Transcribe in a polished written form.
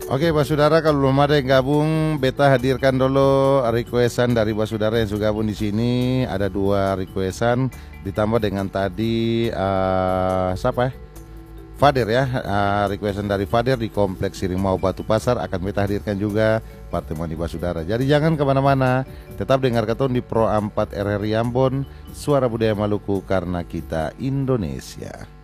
Oke, Basudara, kalau belum ada yang gabung, beta hadirkan dulu requestan dari Basudara yang sudah gabung di sini. Ada 2 requestan ditambah dengan tadi siapa ya? Fadir ya, requestan dari Fadir di Kompleks Sirimau Batu Pasar akan beta hadirkan juga Partemoni Basudara. Jadi jangan kemana-mana, tetap dengarkan di Pro 4 RRI Ambon, Suara Budaya Maluku karena kita Indonesia.